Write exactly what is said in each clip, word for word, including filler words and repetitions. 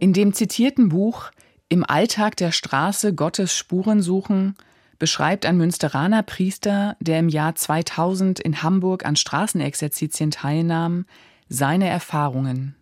In dem zitierten Buch »Im Alltag der Straße Gottes Spuren suchen« beschreibt ein Münsteraner Priester, der im Jahr zweitausend in Hamburg an Straßenexerzitien teilnahm, seine Erfahrungen.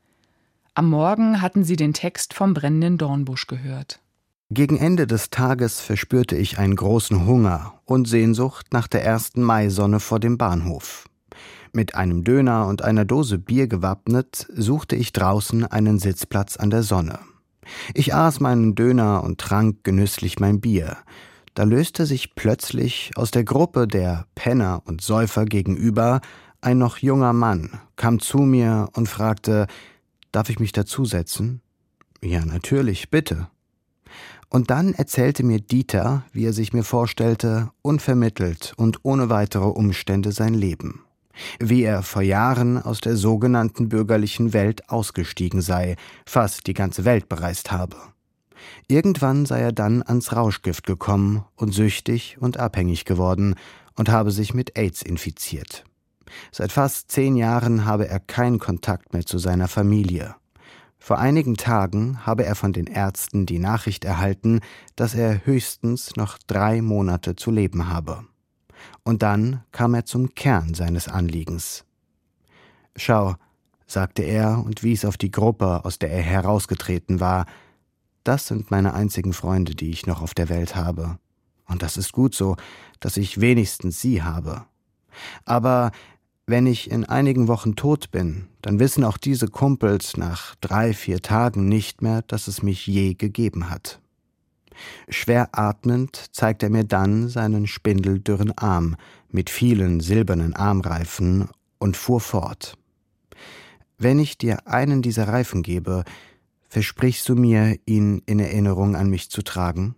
Am Morgen hatten sie den Text vom brennenden Dornbusch gehört. Gegen Ende des Tages verspürte ich einen großen Hunger und Sehnsucht nach der ersten Maisonne vor dem Bahnhof. Mit einem Döner und einer Dose Bier gewappnet, suchte ich draußen einen Sitzplatz an der Sonne. Ich aß meinen Döner und trank genüsslich mein Bier. Da löste sich plötzlich aus der Gruppe der Penner und Säufer gegenüber ein noch junger Mann, kam zu mir und fragte: »Darf ich mich dazusetzen?« »Ja, natürlich, bitte.« Und dann erzählte mir Dieter, wie er sich mir vorstellte, unvermittelt und ohne weitere Umstände sein Leben. Wie er vor Jahren aus der sogenannten bürgerlichen Welt ausgestiegen sei, fast die ganze Welt bereist habe. Irgendwann sei er dann ans Rauschgift gekommen und süchtig und abhängig geworden und habe sich mit AIDS infiziert. Seit fast zehn Jahren habe er keinen Kontakt mehr zu seiner Familie. Vor einigen Tagen habe er von den Ärzten die Nachricht erhalten, dass er höchstens noch drei Monate zu leben habe. Und dann kam er zum Kern seines Anliegens. »Schau«, sagte er und wies auf die Gruppe, aus der er herausgetreten war, »das sind meine einzigen Freunde, die ich noch auf der Welt habe. Und das ist gut so, dass ich wenigstens sie habe. Aber wenn ich in einigen Wochen tot bin, dann wissen auch diese Kumpels nach drei, vier Tagen nicht mehr, dass es mich je gegeben hat.« Schwer atmend zeigt er mir dann seinen spindeldürren Arm mit vielen silbernen Armreifen und fuhr fort. »Wenn ich dir einen dieser Reifen gebe, versprichst du mir, ihn in Erinnerung an mich zu tragen?«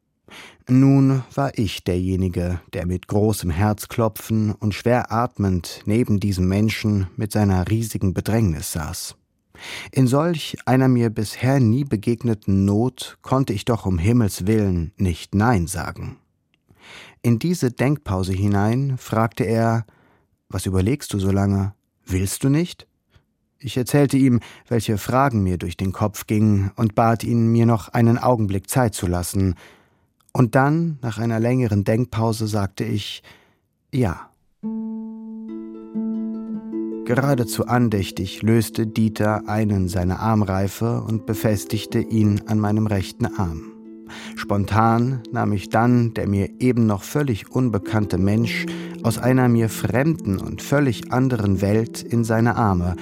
Nun war ich derjenige, der mit großem Herzklopfen und schwer atmend neben diesem Menschen mit seiner riesigen Bedrängnis saß. In solch einer mir bisher nie begegneten Not konnte ich doch um Himmels willen nicht Nein sagen. In diese Denkpause hinein fragte er: »Was überlegst du so lange? Willst du nicht?« Ich erzählte ihm, welche Fragen mir durch den Kopf gingen und bat ihn, mir noch einen Augenblick Zeit zu lassen. Und dann, nach einer längeren Denkpause, sagte ich: »Ja.« Geradezu andächtig löste Dieter einen seiner Armreife und befestigte ihn an meinem rechten Arm. Spontan nahm ich dann der mir eben noch völlig unbekannte Mensch aus einer mir fremden und völlig anderen Welt in seine Arme